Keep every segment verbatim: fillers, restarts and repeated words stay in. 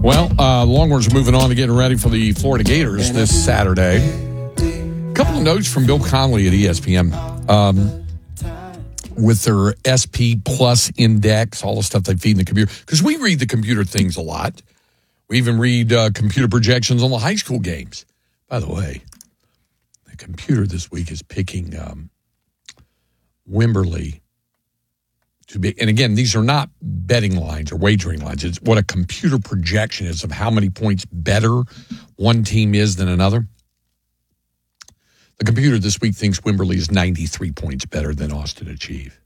Well, uh, the Longhorns are moving on to getting ready for the Florida Gators this Saturday. A couple of notes from Bill Connelly at E S P N. Um, with their S P Plus index, all the stuff they feed in the computer. Because we read the computer things a lot. We even read uh, computer projections on the high school games. By the way, the computer this week is picking um, Wimberley to be. And again, these are not betting lines or wagering lines. It's what a computer projection is of how many points better one team is than another. The computer this week thinks Wimberley is ninety-three points better than Austin Achieve.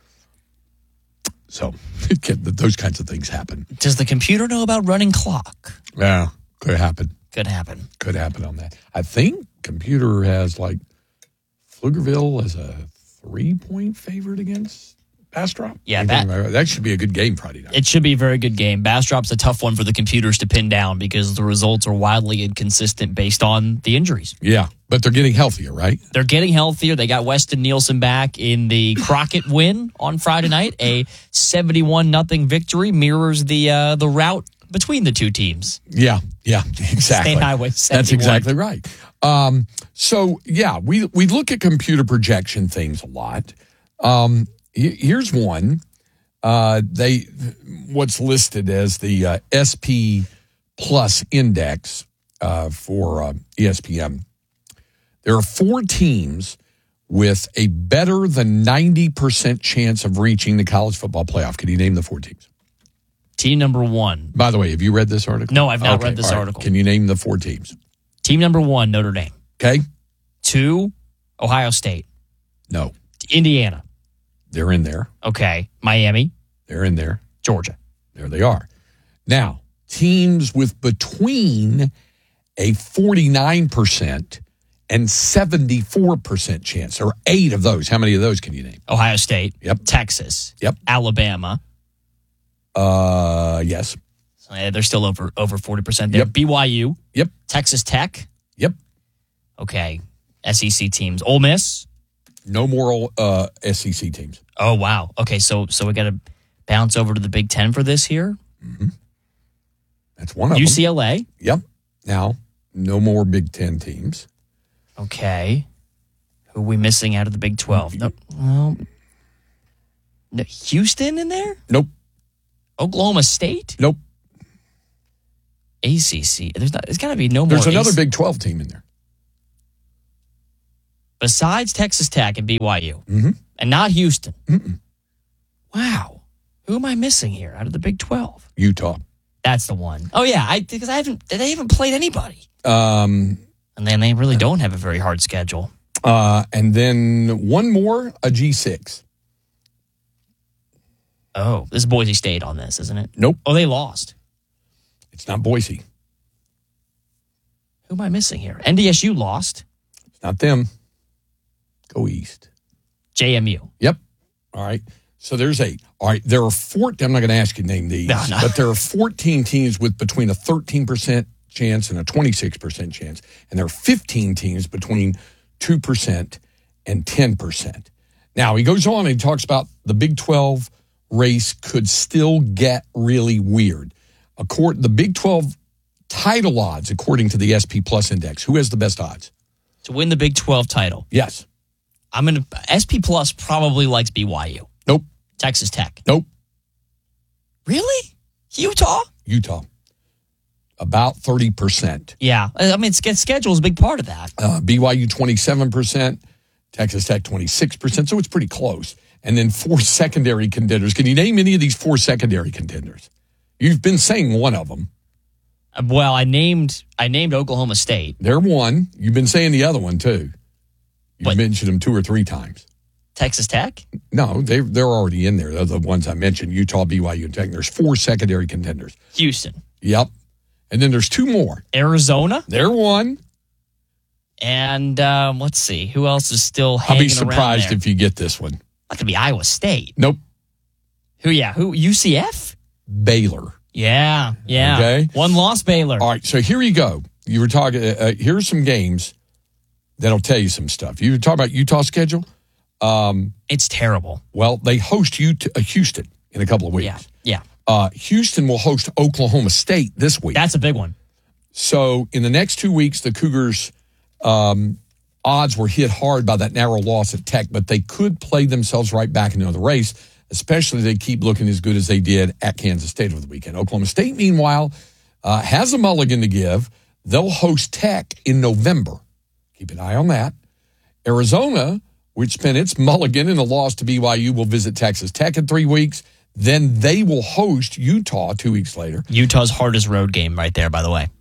So those kinds of things happen. Does the computer know about running clock? Yeah, could happen. Could happen. Could happen on that. I think computer has like Pflugerville as a three-point favorite against Bastrop. Yeah, that, that should be a good game Friday night. It should be a very good game. Bastrop's a tough one for the computers to pin down because the results are wildly inconsistent based on the injuries. Yeah, but they're getting healthier, right? They're getting healthier. They got Weston Nielsen back in the Crockett win on Friday night. A seventy-one nothing victory mirrors the uh, the route between the two teams. Yeah, yeah, exactly. State Highway seventy-one. That's exactly right. Um, so, yeah, we, we look at computer projection things a lot. Um Here's one. Uh, they what's listed as the uh, S P Plus index uh, for uh, E S P N. There are four teams with a better than ninety percent chance of reaching the college football playoff. Can you name the four teams? Team number one. By the way, have you read this article? No, I've not okay, read this right. article. Can you name the four teams? Team number one, Notre Dame. Okay. Two, Ohio State. No. Indiana. They're in there. Okay. Miami. They're in there. Georgia. There they are. Now, teams with between a forty-nine percent and seventy-four percent chance. There are eight of those. How many of those can you name? Ohio State. Yep. Texas. Yep. Alabama. Uh, yes. So, yeah, they're still over over forty percent there. Yep. B Y U. Yep. Texas Tech. Yep. Okay. S E C teams. Ole Miss. No more uh, S E C teams. Oh, wow. Okay, so so we got to bounce over to the Big Ten for this here. Mm-hmm. That's one of U C L A. them. Yep. Now, no more Big Ten teams. Okay. Who are we missing out of the Big twelve? No, well, no, Houston in there? Nope. Oklahoma State? Nope. A C C. There's not. There's got to be no more. There's another A C- Big twelve team in there. Besides Texas Tech and B Y U, Mm-hmm. and not Houston. Mm-mm. Wow. Who am I missing here out of the Big twelve? Utah. That's the one. Oh, yeah, I because I haven't, they haven't played anybody. Um, And then they really don't have a very hard schedule. uh, and then one more, a G six. Oh, this is Boise State on this, isn't it? Nope. Oh, they lost. It's not Boise. Who am I missing here? N D S U lost. It's not them. Go east. J M U. Yep. All right. So there's eight. All right. There are four. I'm not going to ask you to name these, No, no. but there are fourteen teams with between a thirteen percent chance and a twenty-six percent chance. And there are fifteen teams between two percent and ten percent. Now, he goes on and he talks about the Big twelve race could still get really weird. Accord, the Big twelve title odds, according to the S P Plus Index, who has the best odds? To win the Big twelve title. Yes. I'm going to, S P Plus probably likes B Y U. Nope. Texas Tech. Nope. Really? Utah? Utah. About thirty percent. Yeah. I mean, schedule is a big part of that. Uh, B Y U twenty-seven percent, Texas Tech twenty-six percent, so it's pretty close. And then four secondary contenders. Can you name any of these four secondary contenders? You've been saying one of them. Uh, Well, I named I named Oklahoma State. They're one. You've been saying the other one, too. You What? mentioned them two or three times. Texas Tech? No, they, they're already in there. They're the ones I mentioned, Utah, B Y U, and Tech. There's four secondary contenders. Houston. Yep. And then there's two more. Arizona? They're one. And um, let's see. Who else is still I'll hanging be surprised around there? if you get this one. Not going to be Iowa State. Nope. Who, yeah. Who? U C F? Baylor. Yeah. Yeah. Okay. One loss, Baylor. All right, so here you go. You were talking, uh, uh, here's some games that'll tell you some stuff. You were talking about Utah's schedule? Um, It's terrible. well, they host Ut- uh, Houston in a couple of weeks. Yeah. Yeah. Uh, Houston will host Oklahoma State this week. That's a big one. So in the next two weeks, the Cougars' um, odds were hit hard by that narrow loss at Tech, but they could play themselves right back into the race, especially if they keep looking as good as they did at Kansas State over the weekend. Oklahoma State, meanwhile, uh, has a mulligan to give. They'll host Tech in November. Keep an eye on that. Arizona, which spent its mulligan in a loss to B Y U, will visit Texas Tech in three weeks. Then they will host Utah two weeks later. Utah's hardest road game right there, by the way.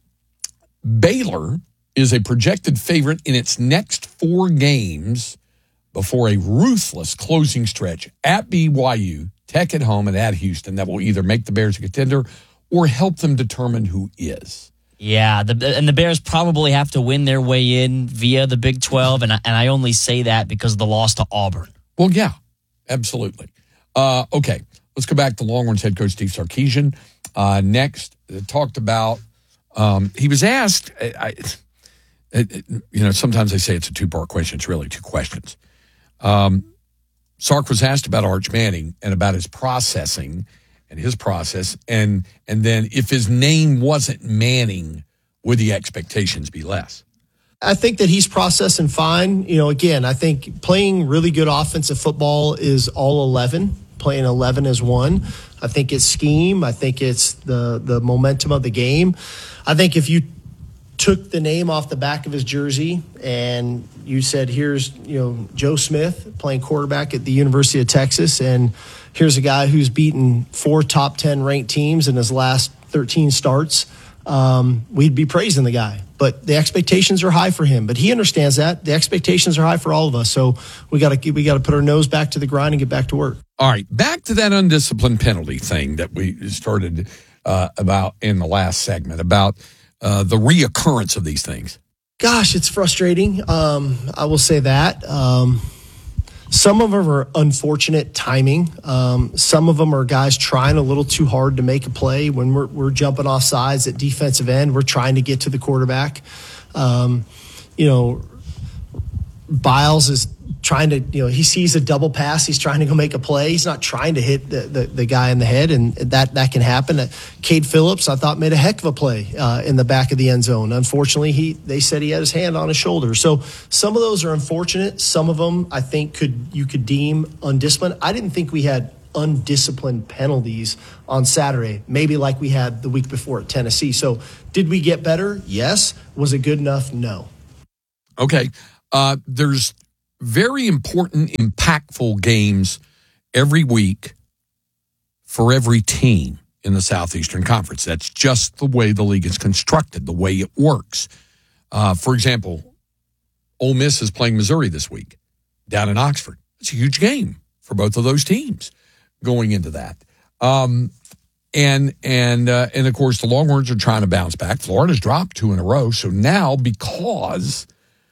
Baylor is a projected favorite in its next four games before a ruthless closing stretch at B Y U, Tech at home, and at Houston that will either make the Bears a contender or help them determine who is. Yeah, the, and the Bears probably have to win their way in via the Big twelve, and I, and I only say that because of the loss to Auburn. Well, yeah, absolutely. Uh, okay, let's go back to Longhorns head coach Steve Sarkisian. Uh, next, uh, talked about, um, he was asked, I, I, it, it, you know, sometimes they say it's a two-part question. It's really two questions. Um, Sark was asked about Arch Manning and about his processing and his process, and and then if his name wasn't Manning, would the expectations be less? I think that he's processing fine. You know, again, I think playing really good offensive football is all eleven. Playing eleven is one. I think it's scheme. I think it's the the momentum of the game. I think if you took the name off the back of his jersey and you said, here's, you know, Joe Smith playing quarterback at the University of Texas, and here's a guy who's beaten four top ten ranked teams in his last thirteen starts, um, we'd be praising the guy. But the expectations are high for him. But he understands that. The expectations are high for all of us. So we got to we got to put our nose back to the grind and get back to work. All right, back to that undisciplined penalty thing that we started uh, about in the last segment, about uh, the reoccurrence of these things. Gosh, it's frustrating. Um, I will say that. Um, some of them are unfortunate timing. Um, some of them are guys trying a little too hard to make a play. When we're, we're jumping off sides at defensive end, we're trying to get to the quarterback. Um, you know, Biles is trying to, you know, he sees a double pass. He's trying to go make a play. He's not trying to hit the, the, the guy in the head, and that, that can happen. Uh, Cade Phillips, I thought, made a heck of a play uh, in the back of the end zone. Unfortunately, he they said he had his hand on his shoulder. So some of those are unfortunate. Some of them I think could you could deem undisciplined. I didn't think we had undisciplined penalties on Saturday, maybe like we had the week before at Tennessee. So did we get better? Yes. Was it good enough? No. Okay. Uh, there's very important, impactful games every week for every team in the Southeastern Conference. That's just the way the league is constructed, the way it works. Uh, for example, Ole Miss is playing Missouri this week down in Oxford. It's a huge game for both of those teams going into that. Um, and and uh, and of course, the Longhorns are trying to bounce back. Florida's dropped two in a row, so now because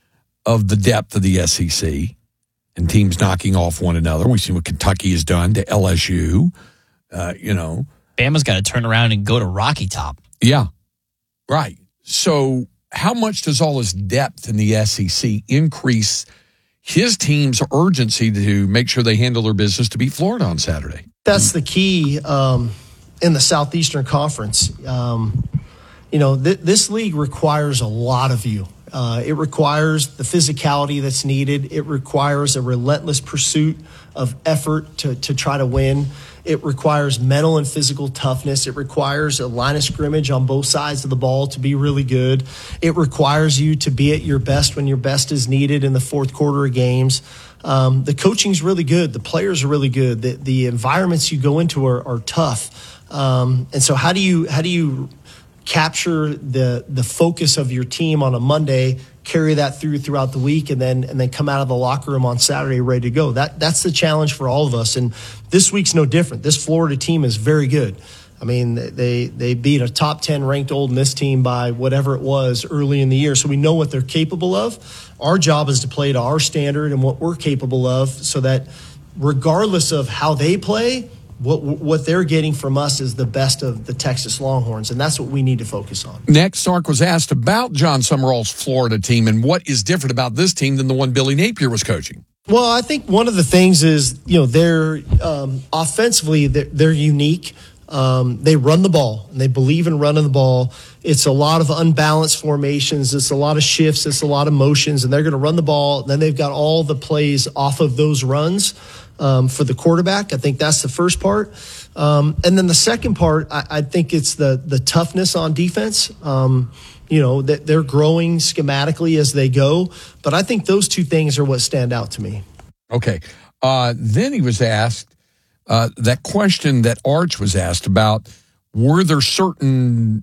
of the depth of the S E C and teams knocking off one another. We see what Kentucky has done to L S U, uh, you know. Bama's got to turn around and go to Rocky Top. Yeah, right. So how much does all this depth in the S E C increase his team's urgency to make sure they handle their business to beat Florida on Saturday? That's the key um, in the Southeastern Conference. Um, you know, th- this league requires a lot of you. Uh, it requires the physicality that's needed. It requires a relentless pursuit of effort to, to try to win. It requires mental and physical toughness. It requires a line of scrimmage on both sides of the ball to be really good. It requires you to be at your best when your best is needed in the fourth quarter of games. Um, the coaching's really good. The players are really good. The, the environments you go into are, are tough. Um, and so how do you how do you capture the the focus of your team on a Monday, carry that through throughout the week, and then and then come out of the locker room on Saturday ready to go? That that's the challenge for all of us. And this week's no different. This Florida team is very good. I mean, they they beat a top ten ranked Ole Miss team by whatever it was early in the year. So we know what they're capable of. Our job is to play to our standard and what we're capable of, so that regardless of how they play, What what they're getting from us is the best of the Texas Longhorns, and that's what we need to focus on. Next, Sark was asked about John Summerall's Florida team and what is different about this team than the one Billy Napier was coaching. Well, I think one of the things is, you know, they're um, offensively, they're, they're unique. Um, they run the ball, and they believe in running the ball. It's a lot of unbalanced formations. It's a lot of shifts. It's a lot of motions, and they're going to run the ball. And then they've got all the plays off of those runs um, for the quarterback. I think that's the first part. Um, and then the second part, I, I think it's the the toughness on defense. Um, you know, that they're growing schematically as they go. But I think those two things are what stand out to me. Okay. Uh, then he was asked uh, that question that Arch was asked about, were there certain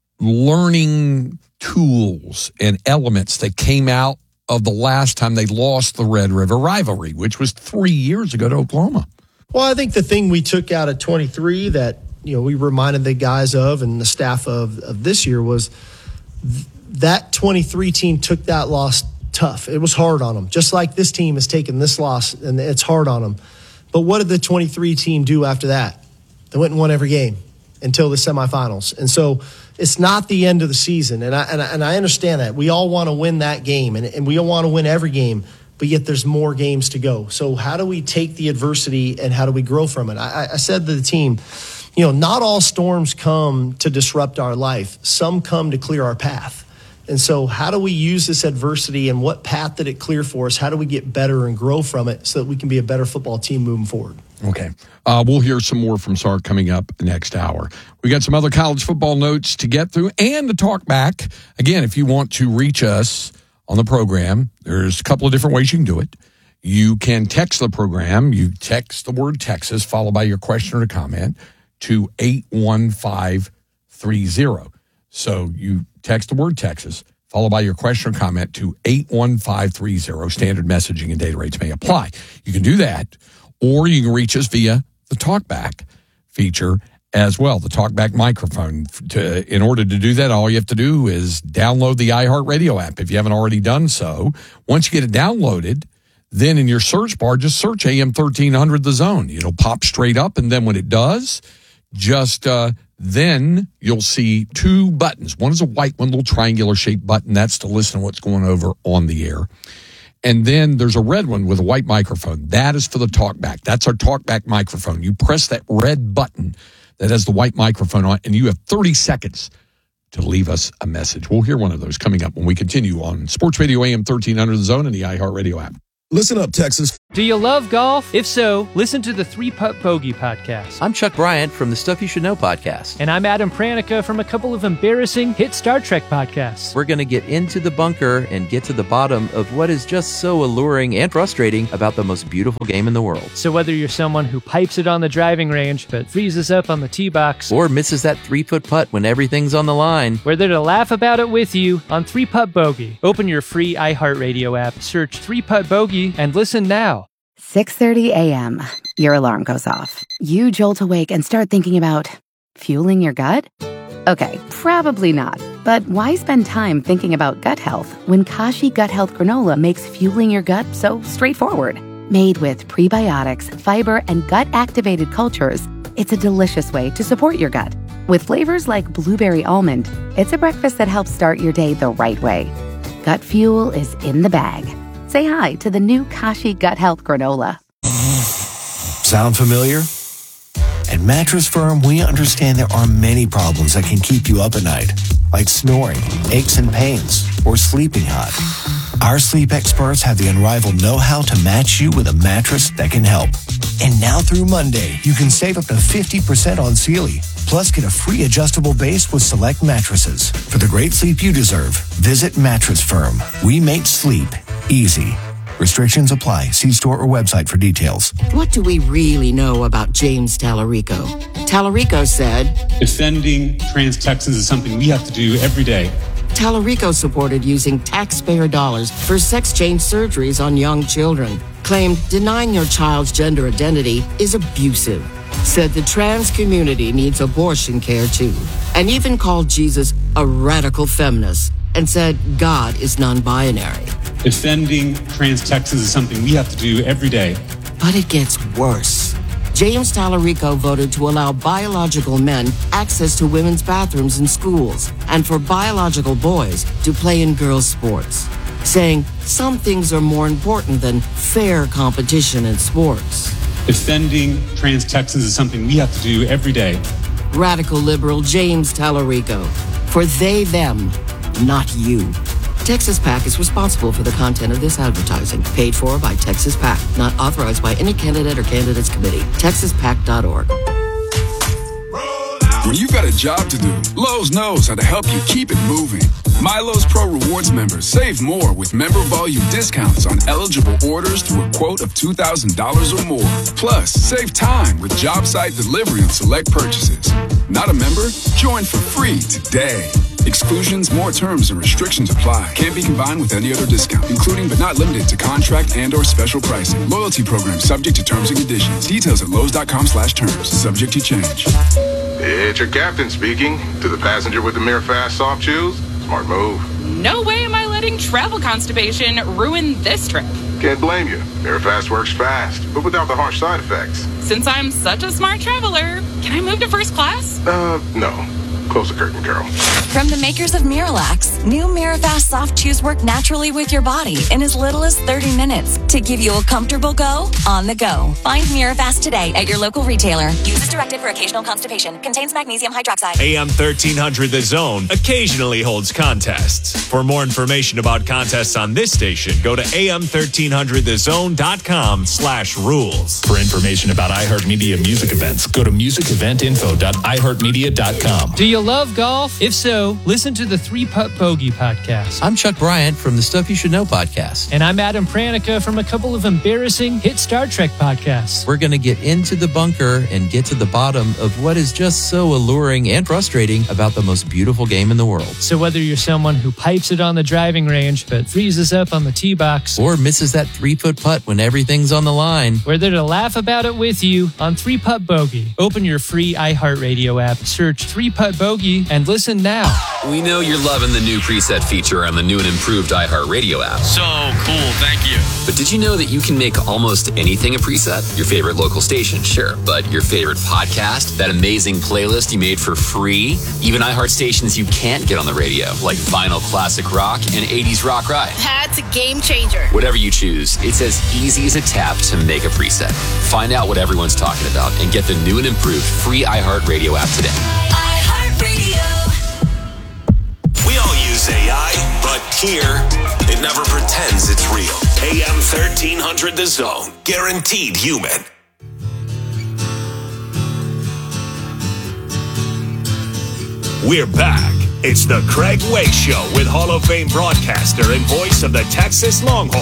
learning tools and elements that came out of the last time they lost the Red River rivalry, which was three years ago to Oklahoma? Well, I think the thing we took out at twenty-three that, you know, we reminded the guys of and the staff of, of this year was th- that twenty-three team took that loss tough. It was hard on them, just like this team has taken this loss, and it's hard on them. But what did the twenty-three team do after that? They went and won every game until the semifinals. And so it's not the end of the season. And I, and I, and I understand that. We all want to win that game, and, and we all want to win every game, but yet there's more games to go. So how do we take the adversity and how do we grow from it? I, I said to the team, you know, not all storms come to disrupt our life. Some come to clear our path. And so how do we use this adversity, and what path did it clear for us? How do we get better and grow from it so that we can be a better football team moving forward? Okay. Uh, we'll hear some more from Sark coming up next hour. We got some other college football notes to get through and to talk back. Again, if you want to reach us on the program, there's a couple of different ways you can do it. You can text the program. You text the word Texas followed by your question or comment to eight one five three zero. So you text the word Texas, followed by your question or comment to eight one five three zero. Standard messaging and data rates may apply. You can do that, or you can reach us via the TalkBack feature as well, the TalkBack microphone. To, in order to do that, all you have to do is download the iHeartRadio app if you haven't already done so. Once you get it downloaded, then in your search bar, just search A M thirteen hundred The Zone. It'll pop straight up, and then when it does, just uh, then you'll see two buttons. One is a white one, little triangular-shaped button. That's to listen to what's going over on the air. And then there's a red one with a white microphone. That is for the TalkBack. That's our TalkBack microphone. You press that red button that has the white microphone on, and you have thirty seconds to leave us a message. We'll hear one of those coming up when we continue on Sports Radio A M thirteen hundred The Zone and the iHeartRadio app. Listen up, Texas. Do you love golf? If so, listen to the Three Putt Bogey podcast. I'm Chuck Bryant from the Stuff You Should Know podcast. And I'm Adam Pranica from a couple of embarrassing hit Star Trek podcasts. We're going to get into the bunker and get to the bottom of what is just so alluring and frustrating about the most beautiful game in the world. So whether you're someone who pipes it on the driving range but freezes up on the tee box, or misses that three-foot putt when everything's on the line, we're there to laugh about it with you on Three Putt Bogey. Open your free iHeartRadio app, search Three Putt Bogey, and listen now. six thirty a.m. Your alarm goes off. You jolt awake and start thinking about fueling your gut? Okay, probably not. But why spend time thinking about gut health when Kashi Gut Health Granola makes fueling your gut so straightforward? Made with prebiotics, fiber, and gut-activated cultures, it's a delicious way to support your gut. With flavors like blueberry almond, it's a breakfast that helps start your day the right way. Gut fuel is in the bag. Say hi to the new Kashi Gut Health Granola. Sound familiar? At Mattress Firm, we understand there are many problems that can keep you up at night, like snoring, aches and pains, or sleeping hot. Our sleep experts have the unrivaled know-how to match you with a mattress that can help. And now through Monday, you can save up to fifty percent on Sealy. Plus, get a free adjustable base with select mattresses. For the great sleep you deserve, visit Mattress Firm. We make sleep easy. Restrictions apply. See store or website for details. What do we really know about James Tallarico? Tallarico said, defending trans Texans is something we have to do every day. Tallarico supported using taxpayer dollars for sex change surgeries on young children. Claimed denying your child's gender identity is abusive. Said the trans community needs abortion care too. And even called Jesus a radical feminist. And said God is non-binary. Defending trans Texans is something we have to do every day. But it gets worse. James Tallarico voted to allow biological men access to women's bathrooms in schools and for biological boys to play in girls' sports, saying some things are more important than fair competition in sports. Defending trans Texans is something we have to do every day. radical liberal James Tallarico. For they, them, not you. Texas PAC is responsible for the content of this advertising. Paid for by Texas PAC. Not authorized by any candidate or candidates committee. texas pac dot org. When you've got a job to do, Lowe's knows how to help you keep it moving. My Lowe's Pro Rewards members save more with member volume discounts on eligible orders through a quote of two thousand dollars or more. Plus, save time with job site delivery on select purchases. Not a member? Join for free today. Exclusions, more terms, and restrictions apply. Can't be combined with any other discount, including but not limited to contract and or special pricing. Loyalty program subject to terms and conditions. Details at Lowe's.com slash terms. Subject to change. It's your captain speaking. To the passenger with the MiraFast soft chews, smart move. No way am I letting travel constipation ruin this trip. Can't blame you. MiraFast works fast, but without the harsh side effects. Since I'm such a smart traveler, can I move to first class? Uh, no. Close the curtain, Carol. From the makers of Miralax, new MiraFast soft chews work naturally with your body in as little as thirty minutes to give you a comfortable go on the go. Find MiraFast today at your local retailer. Use as directed for occasional constipation. Contains magnesium hydroxide. A M thirteen hundred The Zone occasionally holds contests. For more information about contests on this station, go to A M thirteen hundred the zone dot com slash rules. For information about iHeartMedia music events, go to music event info dot i heart media dot com. Do you love golf? If so, listen to the Three Putt Bogey podcast. I'm Chuck Bryant from the Stuff You Should Know podcast. And I'm Adam Pranica from a couple of embarrassing hit Star Trek podcasts. We're going to get into the bunker and get to the bottom of what is just so alluring and frustrating about the most beautiful game in the world. So whether you're someone who pipes it on the driving range but freezes up on the tee box, or misses that three-foot putt when everything's on the line, we're there to laugh about it with you on Three Putt Bogey. Open your free iHeartRadio app, search Three Putt Bogey, and listen now. We know you're loving the new preset feature on the new and improved iHeartRadio app. So cool, thank you. But did you know that you can make almost anything a preset? Your favorite local station, sure, but your favorite podcast, that amazing playlist you made for free, even iHeart stations you can't get on the radio, like Vinyl Classic Rock and eighties Rock Ride. That's a game changer. Whatever you choose, it's as easy as a tap to make a preset. Find out what everyone's talking about and get the new and improved free iHeartRadio app today. We all use A I, but here, it never pretends it's real. A M thirteen hundred The Zone. Guaranteed human. We're back. It's the Craig Way Show with Hall of Fame broadcaster and voice of the Texas Longhorns,